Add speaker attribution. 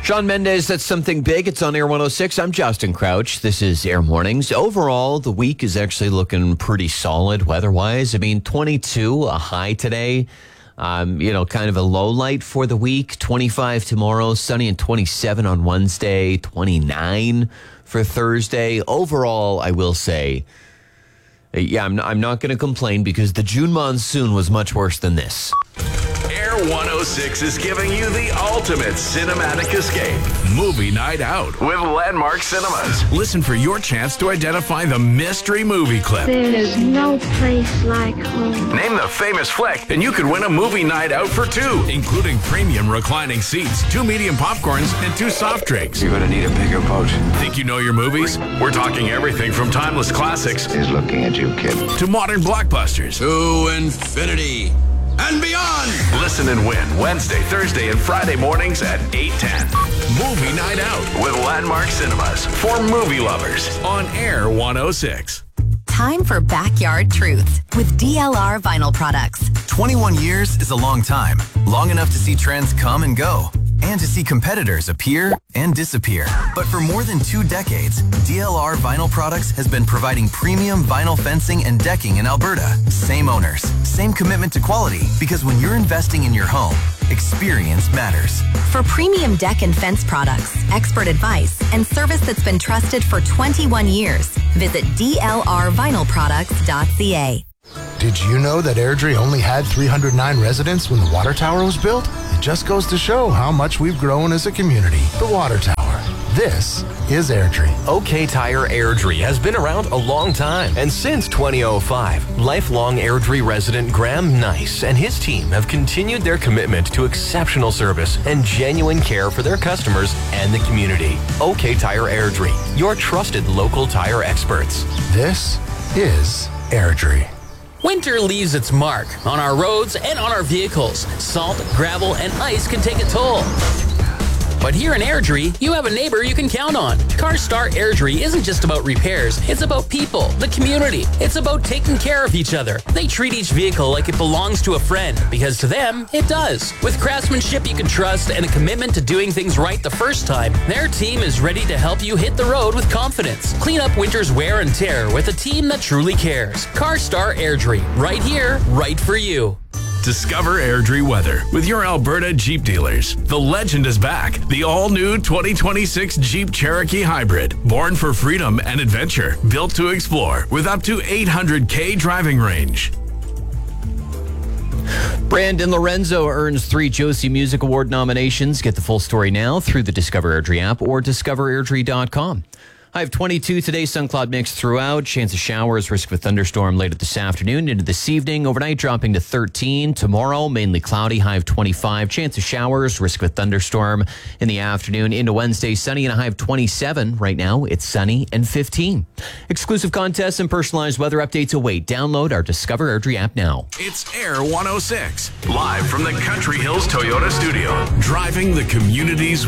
Speaker 1: Shawn Mendes, that's something big. It's on Air 106. I'm Justin Crouch. This is Air Mornings. Overall, the week is actually looking pretty solid weather-wise. 22, a high today. Kind of a low light for the week. 25 tomorrow, sunny and 27 on Wednesday, 29 for Thursday. Overall, I will say, I'm not going to complain because the June monsoon was much worse than this.
Speaker 2: Air 106 is giving you the ultimate cinematic escape. Movie night out with Landmark Cinemas. Listen for your chance to identify the mystery movie clip.
Speaker 3: There is no place like home.
Speaker 2: Name the famous flick, and you could win a movie night out for two, including premium reclining seats, 2 medium popcorns, and 2 soft drinks.
Speaker 4: You're gonna need a bigger boat.
Speaker 2: Think you know your movies? We're talking everything from timeless classics
Speaker 4: He's looking at you, kid.
Speaker 2: to modern blockbusters.
Speaker 5: To infinity and beyond.
Speaker 2: Listen and win Wednesday, Thursday, and Friday mornings at 8:10. Movie Night Out with Landmark Cinemas for movie lovers on Air 106.
Speaker 6: Time for Backyard Truths with DLR Vinyl Products.
Speaker 7: 21 years is a long time. Long enough to see trends come and go, and to see competitors appear and disappear. But for more than 2 decades, DLR Vinyl Products has been providing premium vinyl fencing and decking in Alberta. Same owners, same commitment to quality, because when you're investing in your home, experience matters.
Speaker 6: For premium deck and fence products, expert advice, and service that's been trusted for 21 years, visit dlrvinylproducts.ca.
Speaker 8: Did you know that Airdrie only had 309 residents when the water tower was built? It just goes to show how much we've grown as a community. The water tower. This is Airdrie.
Speaker 9: OK Tire Airdrie has been around a long time. And since 2005, lifelong Airdrie resident Graham Nice and his team have continued their commitment to exceptional service and genuine care for their customers and the community. OK Tire Airdrie, your trusted local tire experts.
Speaker 8: This is Airdrie.
Speaker 10: Winter leaves its mark on our roads and on our vehicles. Salt, gravel, and ice can take a toll. But here in Airdrie, you have a neighbor you can count on. CarStar Airdrie isn't just about repairs. It's about people, the community. It's about taking care of each other. They treat each vehicle like it belongs to a friend, because to them, it does. With craftsmanship you can trust and a commitment to doing things right the first time, their team is ready to help you hit the road with confidence. Clean up winter's wear and tear with a team that truly cares. CarStar Airdrie, right here, right for you.
Speaker 2: Discover Airdrie weather with your Alberta Jeep dealers. The legend is back. The all-new 2026 Jeep Cherokee Hybrid. Born for freedom and adventure. Built to explore with up to 800K driving range.
Speaker 1: Brandon Lorenzo earns 3 Josie Music Award nominations. Get the full story now through the Discover Airdrie app or discoverairdrie.com. I have 22 today, sun cloud mix throughout. Chance of showers, risk of a thunderstorm later this afternoon into this evening. Overnight dropping to 13. Tomorrow, mainly cloudy, high of 25. Chance of showers, risk of a thunderstorm in the afternoon. Into Wednesday, sunny and a high of 27. Right now, it's sunny and 15. Exclusive contests and personalized weather updates await. Download our Discover Airdrie app now.
Speaker 2: It's Air 106, live from the Country Hills Toyota studio, driving the community's